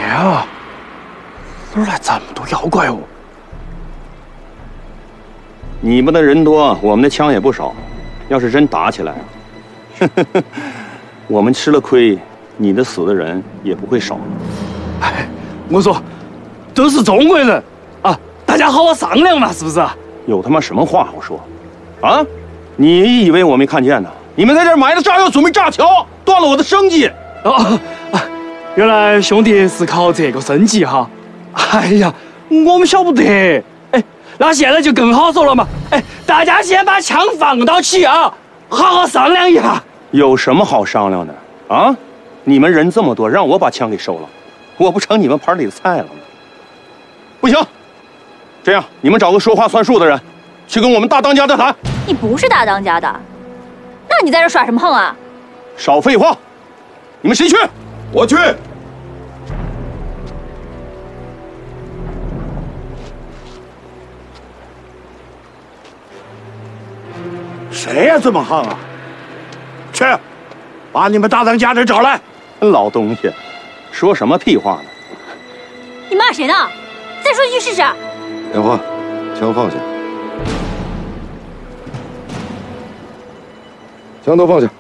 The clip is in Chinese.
啊，哪儿来这么多妖怪哦？ 你们的人多，我们的枪也不少。要是真打起来啊，我们吃了亏，你的死的人也不会少。 哎，我说，都是中国人啊，大家好好商量嘛，是不是？ 有他妈什么话好说？啊？你以为我没看见呢？你们在这儿买了炸药，准备炸桥，断了我的生计。 哦，原来兄弟是靠这个升级哈。哎呀，我们晓不得。哎，那现在就更好说了嘛。哎，大家先把枪放到起啊，好好商量一下。 有什么好商量的啊？你们人这么多，让我把枪给收了，我不成你们盘里的菜了吗？不行，这样你们找个说话算数的人，去跟我们大当家的谈。 你不是大当家的，那你在这耍什么横啊？ 少废话，你们谁去？ 我去。谁呀这么横啊？去，把你们大当家的找来。 老东西，说什么屁话呢？ 你骂谁呢？再说一句试试。 莲花，枪放下，枪都放下。